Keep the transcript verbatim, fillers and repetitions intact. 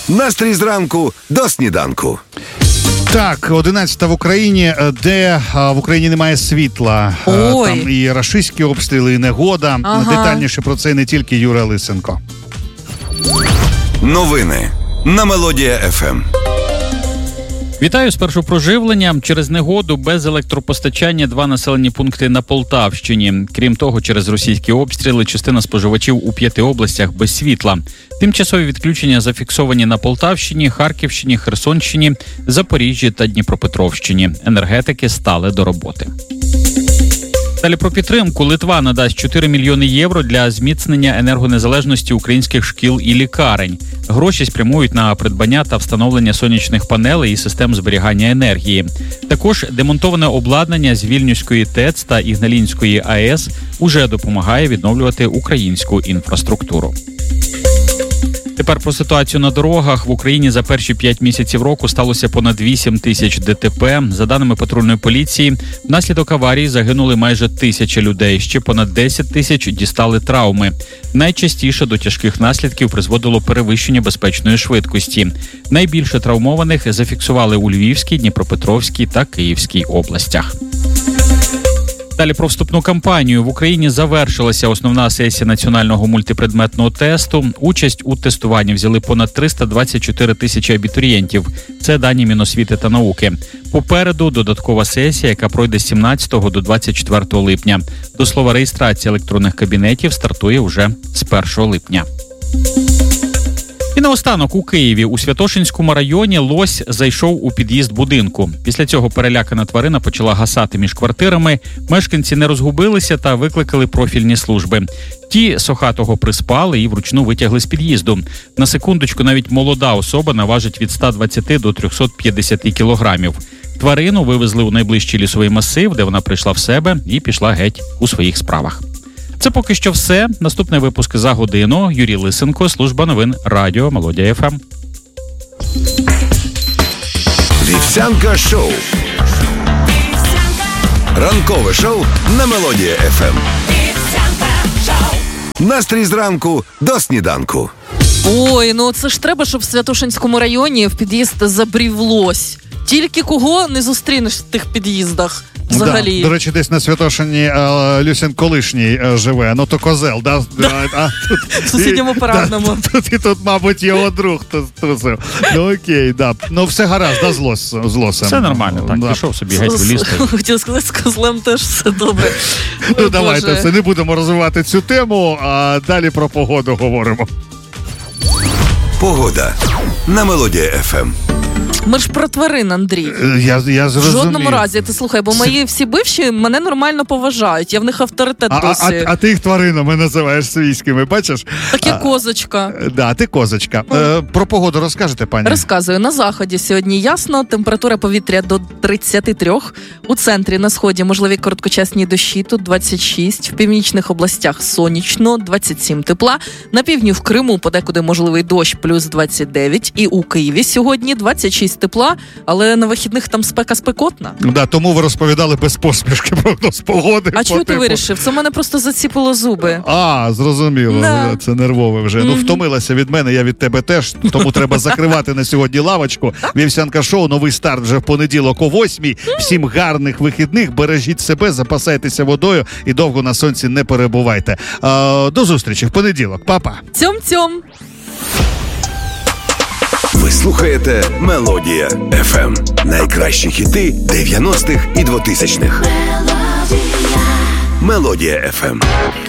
Настрій зранку до сніданку. Так, одинадцята в Україні, де а, в Україні немає світла. Ой. Там і рашистські обстріли, і негода. Ага. Детальніше про це не тільки Юра Лисенко. Новини на Мелодія еф ем. Вітаю, спершу про живлення. Через негоду без електропостачання два населені пункти на Полтавщині. Крім того, через російські обстріли частина споживачів у п'яти областях без світла. Тимчасові відключення зафіксовані на Полтавщині, Харківщині, Херсонщині, Запоріжжі та Дніпропетровщині. Енергетики стали до роботи. Далі про підтримку. Литва надасть чотири мільйони євро для зміцнення енергонезалежності українських шкіл і лікарень. Гроші спрямують на придбання та встановлення сонячних панелей і систем зберігання енергії. Також демонтоване обладнання з Вільнюської ТЕЦ та Ігналінської АЕС уже допомагає відновлювати українську інфраструктуру. Тепер про ситуацію на дорогах. В Україні за перші п'ять місяців року сталося понад вісім тисяч ДТП. За даними патрульної поліції, внаслідок аварії загинули майже тисяча людей. Ще понад десять тисяч дістали травми. Найчастіше до тяжких наслідків призводило перевищення безпечної швидкості. Найбільше травмованих зафіксували у Львівській, Дніпропетровській та Київській областях. Далі про вступну кампанію. В Україні завершилася основна сесія національного мультипредметного тесту. Участь у тестуванні взяли понад триста двадцять чотири тисячі абітурієнтів. Це дані Міносвіти та науки. Попереду додаткова сесія, яка пройде з сімнадцятого до двадцять четвертого липня. До слова, реєстрація електронних кабінетів стартує вже з першого липня. І наостанок у Києві у Святошинському районі лось зайшов у під'їзд будинку. Після цього перелякана тварина почала гасати між квартирами. Мешканці не розгубилися та викликали профільні служби. Ті сохатого приспали і вручну витягли з під'їзду. На секундочку, навіть молода особа наважить від ста двадцяти до трьохсот п'ятдесяти кілограмів. Тварину вивезли у найближчий лісовий масив, де вона прийшла в себе і пішла геть у своїх справах. Це поки що все. Наступний випуск за годину. Юрій Лисенко, служба новин Радіо Мелодія еф ем. Вівсянка шоу. Ранкове шоу на Мелодія еф ем. Настрій зранку до сніданку. Ой, ну це ж треба, щоб в Святошинському районі в під'їзд забрів лось. Тільки кого не зустрінеш в тих під'їздах взагалі. Да. До речі, десь на Святошині е, Люсін колишній е, живе, ну то козел, да? Да. А, тут, в сусідньому парадному. Да, тут, і тут, мабуть, його друг тусив. Ну окей, да. Ну все гаразд, да, з, лос, з лосем. Все нормально, так, да. Пішов собі геть в ліс. Хотів сказати, з козлем теж все добре. Ну Ой, давайте, Боже. все, не будемо розвивати цю тему, а далі про погоду говоримо. Погода на Мелодія еф ем. Ми ж про тварин, Андрій. Я, я В зрозумів. жодному разі, ти слухай, бо мої всі бивші мене нормально поважають, я в них авторитет А, досі. а, а ти їх тваринами називаєш свійськими, бачиш? Так я А, козочка. Да, ти козочка. Е, про погоду розкажете, пані? Розказую. На заході сьогодні ясно, температура повітря до тридцять три. У центрі, на сході можливі короткочасні дощі, тут двадцять шість. В північних областях сонячно, двадцять сім тепла. На півдні в Криму подекуди можливий дощ, плюс двадцять дев'ять. І у Києві сьогодні двадцять шість тепла, але на вихідних там спека спекотна. Да, тому ви розповідали без посмішки прогноз погоди. А чого ти типу. вирішив? Це в мене просто заціпило зуби. А, зрозуміло. Да. Це нервове вже. Ну, Мгм. втомилася від мене, я від тебе теж. Тому треба закривати на сьогодні лавочку. Вівсянка шоу, новий старт вже в понеділок о восьмій. Всім гарних вихідних, бережіть себе, запасайтеся водою і довго на сонці не перебувайте. А, до зустрічі в понеділок. Па-па. Цьом-цьом! Ви слухаєте Мелодія еф ем. Найкращі хіти дев'яностих і двотисячних. Мелодія еф ем.